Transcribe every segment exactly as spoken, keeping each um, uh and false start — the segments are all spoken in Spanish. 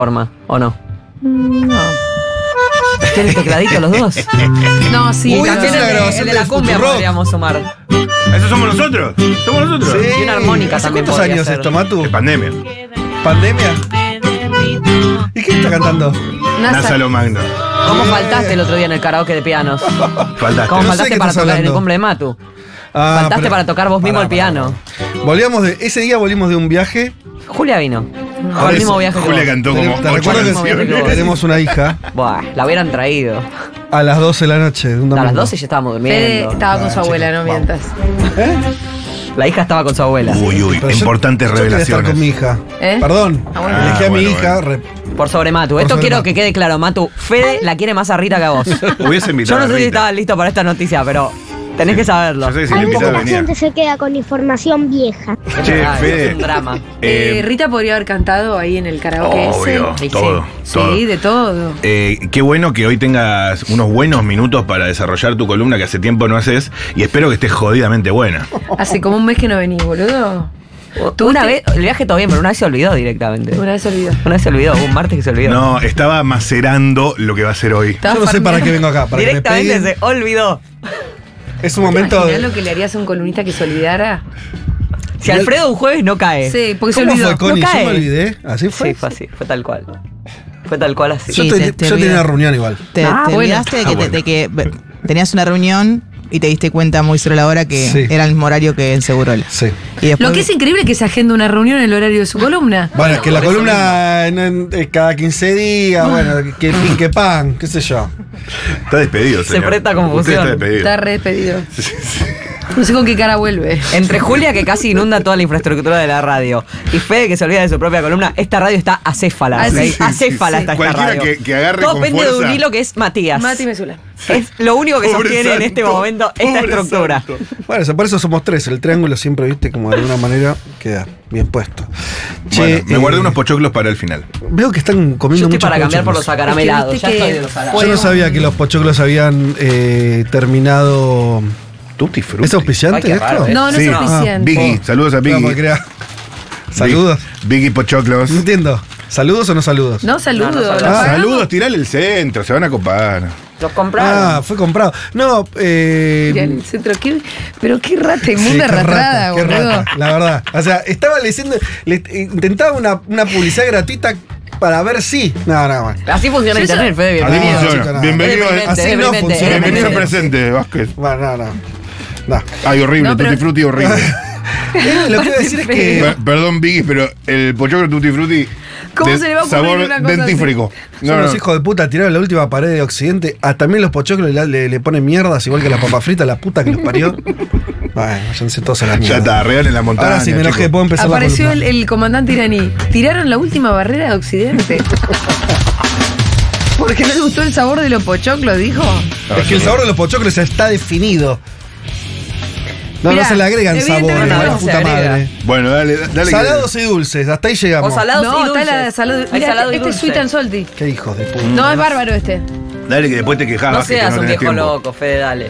forma, ¿o no? No. ¿Tienen tecladito los dos? No, sí. Y Uy, también esa es la el de, grabación el de de la cumbia Futurock. podríamos sumar. ¿Esos somos nosotros? ¿Somos nosotros? Sí. Y una armónica ¿Hace también cuántos podría años ser. esto, Matu? De pandemia. ¿Pandemia? ¿Y qué está cantando? Nasa. Nasa lo magno. ¿Cómo faltaste el otro día en el karaoke de pianos? Faltaste. ¿Cómo No sé faltaste qué para estás tocar en el hablando. cumple de Matu? Ah, Faltaste pero- para tocar vos mismo Pará, el piano. pará. Volvíamos de, ese día volvimos de un viaje. Julia vino. Por Con el eso, mismo viaje que Julia vos. cantó como Te ocho recuerdo que canciones. tenemos una hija Buah, la hubieran traído. a las doce de la noche de un domingo. A las doce ya estábamos Fede durmiendo. estaba con Ah, su abuela, chicos, no vamos. mientas. La hija estaba con su abuela. Uy, uy, Pero yo- importantes yo quería estar con mi revelaciones. hija. ¿Eh? Perdón. Ah, bueno. Elegí a mi bueno, hija. bueno. re- Por sobre Matu. Por Esto sobre quiero Matu. que quede claro, Matu. Fede la quiere más a Rita que a vos. Hubiese Yo invitado no sé a si Rita. estabas listo para esta noticia, pero tenés que saberlo. Yo sé si Hay le mucha invitaba venía. gente se queda con información vieja. Che, Ay, Fede. es un drama. Eh, Eh, Rita podría haber cantado ahí en el karaoke obvio, ese. todo, Sí, todo. de todo. Eh, qué bueno que hoy tengas unos buenos minutos para desarrollar tu columna que hace tiempo no haces y espero que estés jodidamente buena. Hace como un mes que no venís, boludo. Una vez, el viaje todo bien, pero una vez se olvidó directamente. Una vez se olvidó. Una vez se olvidó, hubo un martes que se olvidó. No, estaba macerando lo que va a ser hoy. Estaba Yo no sé para farmeando. qué vengo acá. Para que me Directamente peguen. se olvidó. Es un momento. ¿Imaginás de- lo que le harías a un columnista que se olvidara? Si Alfredo un jueves no cae. Sí, porque se ¿Cómo olvidó. fue, Connie? No Yo cae. me olvidé. ¿Así fue? Sí, fue así, fue tal cual. Fue tal cual así. Yo, Sí, te- te- te yo tenía olvidas. una reunión igual. Te, Ah, te bueno. olvidaste de Ah, que, te- bueno. de que ve- tenías una reunión y te diste cuenta muy sobre la hora que Sí. era el mismo horario que en Segurola. Sí. Y después, Lo que es increíble es que se agenda una reunión en el horario de su columna. Bueno, es que la columna en- en- eh, cada quince días, bueno, que pin, que pan, qué sé yo. Está despedido, Se señor. presta confusión. Usted está despedido. Está re despedido. No sé con qué cara vuelve. Entre Julia, que casi inunda toda la infraestructura de la radio, y Fede, que se olvida de su propia columna, esta radio está acéfala. Ah, ¿ok? sí, sí, acéfala sí, está sí. esta Cualquiera radio. que- que agarre Todo con pende de un fuerza. hilo que es Matías. Mati Mesula. Es lo único que Pobre sostiene en santo, este momento esta pobre estructura. santo. Bueno, eso- por eso somos tres. El triángulo siempre, viste, como de alguna manera queda bien puesto. Bueno, Che, me eh, guardé unos pochoclos para el final. Veo que están Yo comiendo estoy muchos para cambiar por los pochoclos. acaramelados. Es Ya que viste estoy de que los fue- Yo acaramelados. no sabía que los pochoclos habían eh, terminado. Tutti frutti. ¿Es auspiciante Ay, qué esto? raro, ¿eh? No, no Sí. es suficiente. Vicky, saludos a No, Vicky. porque crea- Saludos. Vicky Pochoclos. No entiendo. ¿Saludos o no saludos? No, saludos. No, no, ¿Lo saludos. Ah, pagamos? Saludos, tirale el centro, se van a copar. Los compraron. Ah, fue comprado. No, eh. Mirá en el centro. ¿Qué- pero qué rata sí, inmunda qué ratrada, rata, qué boludo. rata, la verdad. O sea, estaba leyendo, le- intentaba una, una publicidad gratuita para ver si. No, no, bueno. Así funciona Yo internet, eso- Fede, Así bienvenido. funciona. chico, no. Bienvenido, Es deprimente, así es no deprimente, funciona. es bienvenido al deprimente. presente, Vázquez. Bueno, no, no. No. Ay, horrible, No, pero- Tutti Frutti horrible. Eh, lo que iba a decir es que. Per- Perdón, Vicky, pero el pochoclo Tutti Frutti. ¿Cómo de se le va a ocurrir sabor una cosa dentífrico. Son No, los no. hijos de puta tiraron la última pared de Occidente. A también los pochoclos le, le, le ponen mierdas, igual que la papa frita, la puta que los parió. Bueno, váyanse todos a la mierda. Ya está, real en la montaña. Ahora sí me enojé, chicos. puedo empezar Apareció la el, columna. el comandante iraní. Tiraron la última barrera de Occidente. Porque no le gustó el sabor de los pochoclos, dijo. Es que el sabor de los pochoclos ya está definido. No, Mirá, no se le agregan evidentemente sabores, no, la no se puta agrega. madre. Bueno, dale, dale. que- Salados y dulces, hasta ahí llegamos. O salados No, y está dulces. la salud. Hay Mira, salado y este es dulce. sweet and salty. Qué hijos de puta. No, es bárbaro este. Dale que después te quejas. No Vázquez, que seas un tenés viejo tiempo. loco, Fede, dale.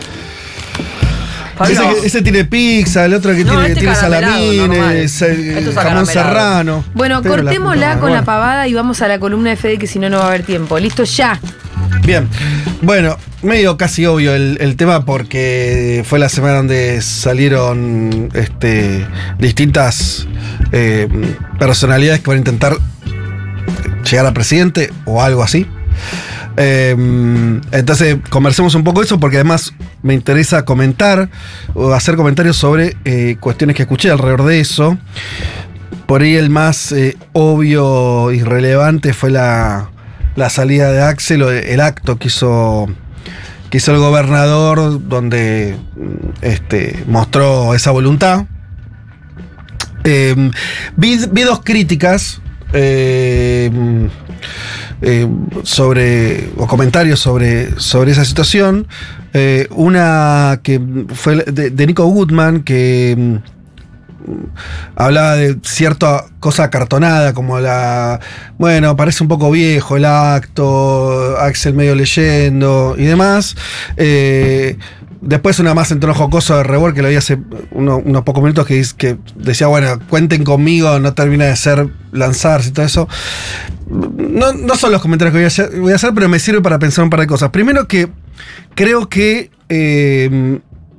Ese, Pablo. que- ese tiene pizza, el otro que No, tiene, este tiene caramelado, normal. salamines, eh, Esto es jamón acaramelado. serrano. Bueno, Pero la cortémosla puta madre. con la Bueno. pavada y vamos a la columna de Fede, que si no, no va a haber tiempo. Listo, ya. Bien, bueno, medio casi obvio el, el tema porque fue la semana donde salieron este, distintas eh, personalidades que van a intentar llegar a presidente o algo así. Eh, entonces, conversemos un poco de eso porque además me interesa comentar o hacer comentarios sobre eh, cuestiones que escuché alrededor de eso. Por ahí el más eh, obvio y relevante fue la, la salida de Axel, o el acto que hizo, que hizo el gobernador, donde mm, este, mostró esa voluntad. Eh, vi, vi dos críticas eh, eh, sobre, o comentarios sobre, sobre esa situación. Eh, una que fue de, de Nico Goodman, que mm, hablaba de cierta cosa acartonada, como la. Bueno, parece un poco viejo el acto, Axel medio leyendo y demás. Eh, después una más en tono jocoso de Rebord que lo vi hace uno, unos pocos minutos que, que decía, bueno, cuenten conmigo, no termina de ser lanzarse y todo eso. No, no son los comentarios que voy a, hacer, voy a hacer, pero me sirve para pensar un par de cosas. Primero que creo que eh,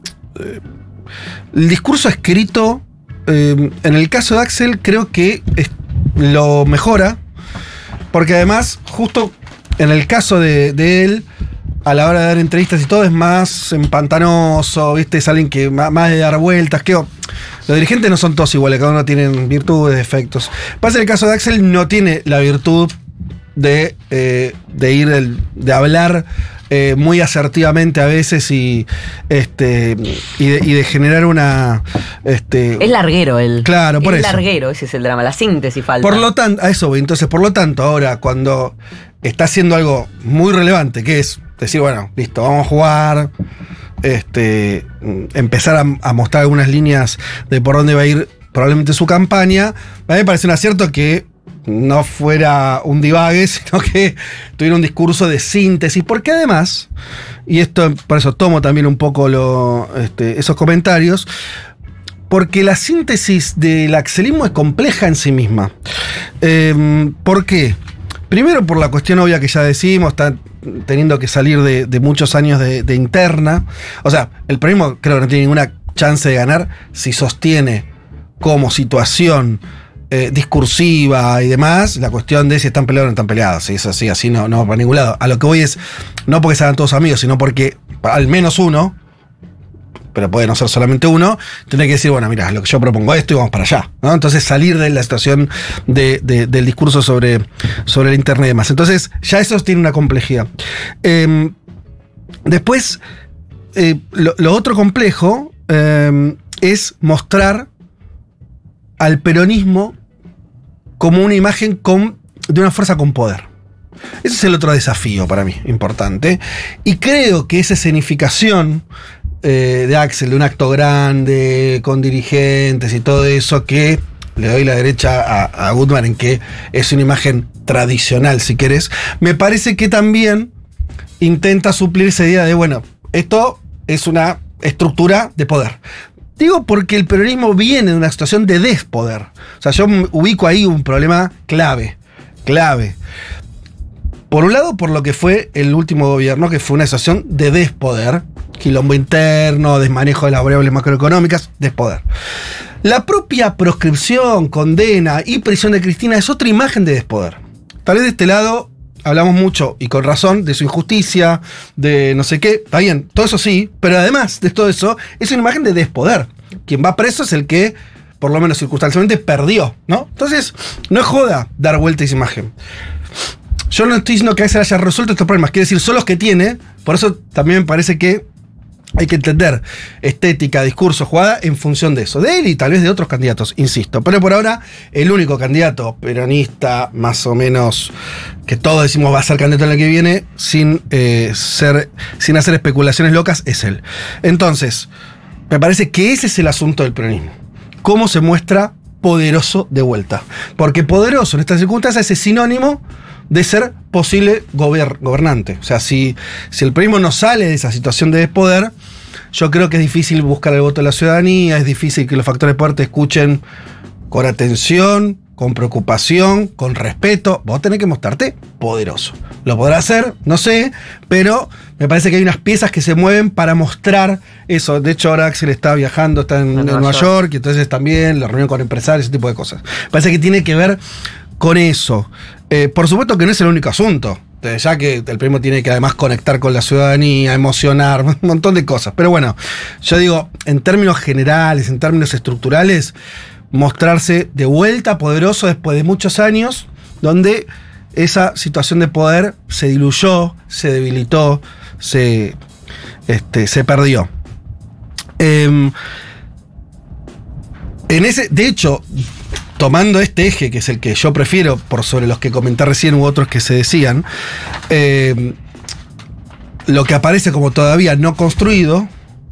el discurso escrito, eh, en el caso de Axel, creo que es, lo mejora, porque además, justo en el caso de, de él, a la hora de dar entrevistas y todo, es más empantanoso, ¿viste? Es alguien que más, más de dar vueltas. Que, oh, los dirigentes no son todos iguales, cada uno tiene virtudes, defectos. Pasa en el caso de Axel, no tiene la virtud de, eh, de ir, el, de hablar eh, muy asertivamente a veces y, este, y, de, y de generar una... Este, es larguero él. Claro, por es eso. Es larguero, ese es el drama, la síntesis falta. Por lo tanto, a eso voy. Entonces, por lo tanto, ahora cuando está haciendo algo muy relevante, que es decir, bueno, listo, vamos a jugar, este, empezar a, a mostrar algunas líneas de por dónde va a ir probablemente su campaña, a mí me parece un acierto que no fuera un divague, sino que tuviera un discurso de síntesis, porque además, y esto por eso tomo también un poco lo, este, esos comentarios, porque la síntesis del axelismo es compleja en sí misma. Eh, ¿Por qué? Primero por la cuestión obvia que ya decimos, está teniendo que salir de, de muchos años de, de interna. O sea, el peronismo creo que no tiene ninguna chance de ganar si sostiene como situación eh, discursiva y demás la cuestión de si están peleados o no están peleados. Si es así, así no, no va para ningún lado. A lo que voy es, no porque se hagan todos amigos, sino porque al menos uno, pero puede no ser solamente uno, tiene que decir, bueno, mira, lo que yo propongo esto y vamos para allá, ¿no? Entonces salir de la situación de, de, del discurso sobre, sobre el internet y demás. Entonces ya eso tiene una complejidad. Eh, después, eh, lo, lo otro complejo eh, es mostrar al peronismo como una imagen con, de una fuerza con poder. Ese es el otro desafío para mí, importante. Y creo que esa escenificación Eh, de Axel, de un acto grande, con dirigentes y todo eso, que le doy la derecha a, a Gutman en que es una imagen tradicional, si querés, me parece que también intenta suplir esa idea de, bueno, esto es una estructura de poder. Digo porque el peronismo viene de una situación de despoder. O sea, yo ubico ahí un problema clave, clave. Por un lado, por lo que fue el último gobierno, que fue una situación de despoder, quilombo interno, desmanejo de las variables macroeconómicas, despoder. La propia proscripción, condena y prisión de Cristina es otra imagen de despoder. Tal vez de este lado hablamos mucho, y con razón, de su injusticia, de no sé qué, está bien, todo eso sí, pero además de todo eso, es una imagen de despoder. Quien va preso es el que, por lo menos circunstancialmente, perdió, ¿no? Entonces, no es joda dar vuelta a esa imagen. Yo no estoy diciendo que Axel haya resuelto estos problemas, quiero decir, son los que tiene, por eso también me parece que hay que entender estética, discurso, jugada en función de eso, de él y tal vez de otros candidatos, insisto. Pero por ahora, el único candidato peronista, más o menos, que todos decimos va a ser candidato en el que viene, sin, eh, ser, sin hacer especulaciones locas, es él. Entonces, me parece que ese es el asunto del peronismo. ¿Cómo se muestra poderoso de vuelta? Porque poderoso en estas circunstancias es sinónimo de ser posible gober- gobernante. O sea, si, si el peronismo no sale de esa situación de despoder, yo creo que es difícil buscar el voto de la ciudadanía, es difícil que los factores de poder te escuchen con atención, con preocupación, con respeto. Vos tenés que mostrarte poderoso. ¿Lo podrá hacer? No sé, pero me parece que hay unas piezas que se mueven para mostrar eso. De hecho, ahora Axel está viajando, está en, en Nueva, Nueva York. York, y entonces también la reunión con empresarios, ese tipo de cosas. Me parece que tiene que ver con eso. Eh, por supuesto que no es el único asunto, ya que el peronismo tiene que además conectar con la ciudadanía, emocionar, un montón de cosas. Pero bueno, yo digo, en términos generales, en términos estructurales, mostrarse de vuelta poderoso después de muchos años, donde esa situación de poder se diluyó, se debilitó, se, este, se perdió. Eh, en ese, de hecho, tomando este eje, que es el que yo prefiero, por sobre los que comenté recién u otros que se decían, eh, lo que aparece como todavía no construido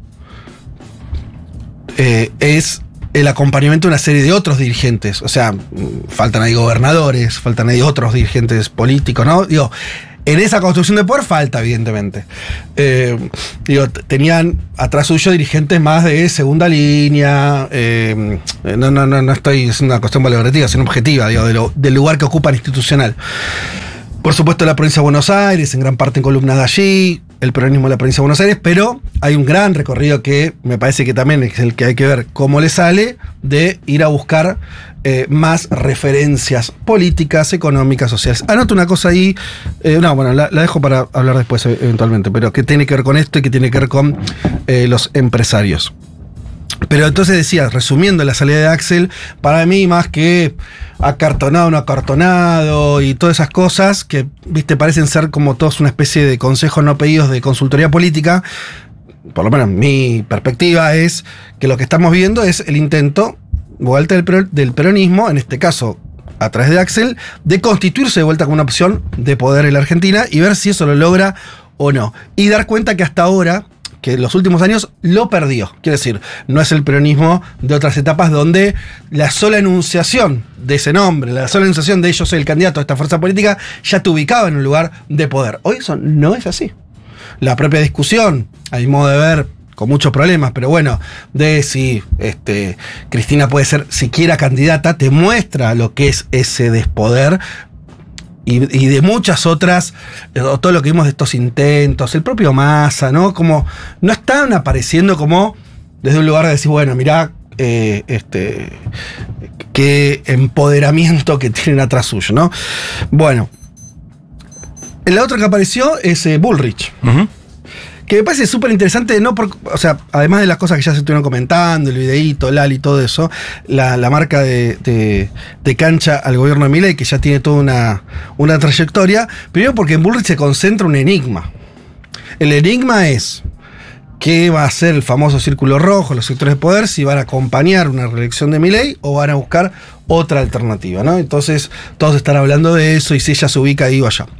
eh, es el acompañamiento de una serie de otros dirigentes. O sea, faltan ahí gobernadores, faltan ahí otros dirigentes políticos, ¿no? Digo, En esa construcción de poder falta, evidentemente. Eh, digo, t- tenían atrás suyo dirigentes más de segunda línea. Eh, no, no, no, no estoy haciendo una cuestión valorativa, sino objetiva, digo, de lo, del lugar que ocupan institucional. Por supuesto, la provincia de Buenos Aires, en gran parte en columnas de allí, el peronismo de la provincia de Buenos Aires, pero hay un gran recorrido que me parece que también es el que hay que ver cómo le sale de ir a buscar eh, más referencias políticas, económicas, sociales. Anoto una cosa ahí, eh, no, bueno, la, la dejo para hablar después eventualmente, pero que tiene que ver con esto y que tiene que ver con eh, los empresarios. Pero entonces decía, resumiendo la salida de Axel, para mí más que acartonado, no acartonado y todas esas cosas que, viste, parecen ser como todos una especie de consejos no pedidos de consultoría política, por lo menos mi perspectiva es que lo que estamos viendo es el intento, vuelta del, per- del peronismo, en este caso a través de Axel, de constituirse de vuelta con una opción de poder en la Argentina y ver si eso lo logra o no. Y dar cuenta que hasta ahora, que en los últimos años lo perdió. Quiero decir, no es el peronismo de otras etapas donde la sola enunciación de ese nombre, la sola enunciación de yo soy el candidato a esta fuerza política, ya te ubicaba en un lugar de poder. Hoy eso no es así. La propia discusión, a mi modo de ver, con muchos problemas, pero bueno, de si este, Cristina puede ser siquiera candidata, te muestra lo que es ese despoder. Y, y de muchas otras, todo lo que vimos de estos intentos, el propio Massa, ¿no? Como no están apareciendo como desde un lugar de decir, bueno, mirá, eh, este, qué empoderamiento que tienen atrás suyo, ¿no? Bueno, la otra que apareció es eh, Bullrich. Uh-huh. Que me parece súper interesante, no por, o sea, además de las cosas que ya se estuvieron comentando, el videíto, Lali, todo eso, la, la marca de, de, de cancha al gobierno de Milei, que ya tiene toda una, una trayectoria. Primero porque en Bullrich se concentra un enigma. El enigma es qué va a ser el famoso círculo rojo, los sectores de poder, si van a acompañar una reelección de Milei o van a buscar otra alternativa, ¿no? Entonces, todos están hablando de eso y si ella se ubica ahí o allá.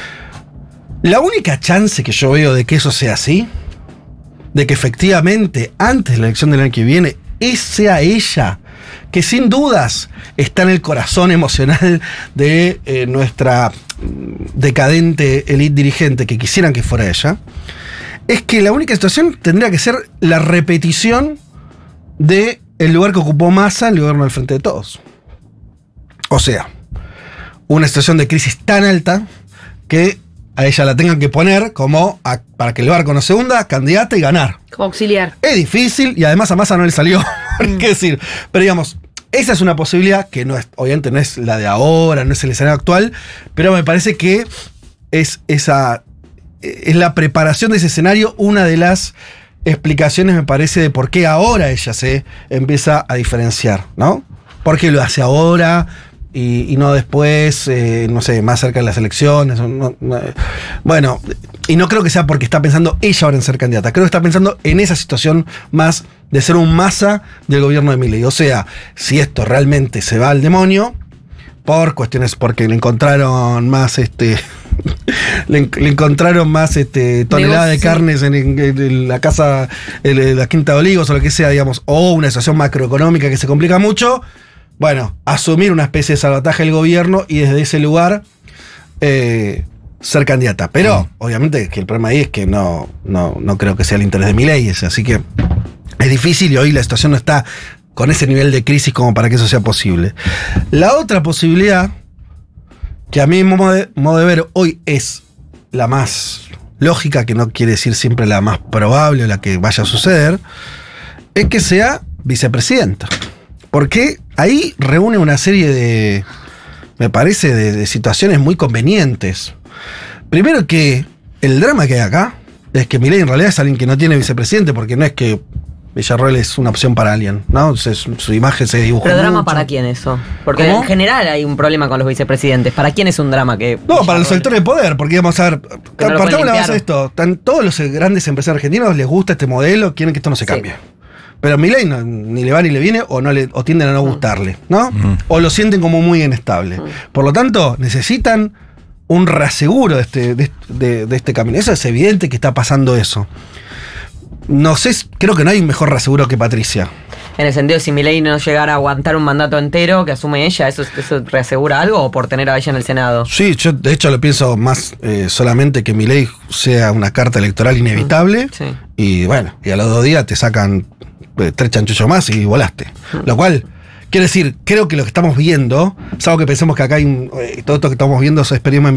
La única chance que yo veo de que eso sea así, de que efectivamente antes de la elección del año que viene sea ella, que sin dudas está en el corazón emocional de eh, nuestra decadente élite dirigente que quisieran que fuera ella, es que la única situación tendría que ser la repetición del lugar que ocupó Massa en el gobierno del Frente de Todos. O sea, una situación de crisis tan alta que a ella la tengan que poner como a, para que el barco no se hunda, candidata y ganar. Como auxiliar. Es difícil y además a Massa no le salió. Mm. ¿Qué decir? Pero digamos, esa es una posibilidad que no es, obviamente no es la de ahora, no es el escenario actual, pero me parece que es esa es la preparación de ese escenario una de las explicaciones, me parece, de por qué ahora ella se empieza a diferenciar, ¿no? ¿Por qué lo hace ahora? Y, y no después, eh, no sé, más cerca de las elecciones. No, no, bueno, y no creo que sea porque está pensando ella ahora en ser candidata. Creo que está pensando en esa situación más de ser un Massa del gobierno de Milei. O sea, si esto realmente se va al demonio, por cuestiones, porque le encontraron más, este, le, le encontraron más este, toneladas de carnes en, en, en la casa, en, en la Quinta de Olivos o lo que sea, digamos, o una situación macroeconómica que se complica mucho. Bueno, asumir una especie de salvataje del gobierno y desde ese lugar eh, ser candidata. Pero, mm. obviamente, que el problema ahí es que no, no, no creo que sea el interés de Milei, así que es difícil y hoy la situación no está con ese nivel de crisis como para que eso sea posible. La otra posibilidad, que a mi modo de, modo de ver hoy es la más lógica, que no quiere decir siempre la más probable o la que vaya a suceder, es que sea vicepresidenta. Porque ahí reúne una serie de, me parece, de, de situaciones muy convenientes. Primero que el drama que hay acá es que Milei en realidad es alguien que no tiene vicepresidente, porque no es que Villarroel es una opción para alguien, ¿no? Entonces, su imagen se dibuja. ¿Pero drama mucho. para quién eso? Porque ¿Cómo? en general hay un problema con los vicepresidentes. ¿Para quién es un drama que No, para los sectores de poder, porque vamos a ver, no lo partamos la pueden base de esto. Tan, todos los grandes empresarios argentinos les gusta este modelo, quieren que esto no se cambie. Sí. Pero a Milei no, ni le va ni le viene, o no le, o tienden a no mm. gustarle, ¿no? Mm. O lo sienten como muy inestable. Mm. Por lo tanto, necesitan un reaseguro de este, de, de, de este camino. Eso es evidente que está pasando eso. No sé, creo que no hay un mejor reaseguro que Patricia. En el sentido, si Milei no llegara a aguantar un mandato entero que asume ella, ¿eso, eso reasegura algo o por tener a ella en el Senado? Sí, yo de hecho lo pienso más eh, solamente que Milei sea una carta electoral inevitable. Sí. Y bueno, y a los dos días te sacan eh, tres chanchullos más y volaste. Lo cual, quiero decir, creo que lo que estamos viendo, salvo que pensemos que acá hay un, eh, todo esto que estamos viendo es periodismo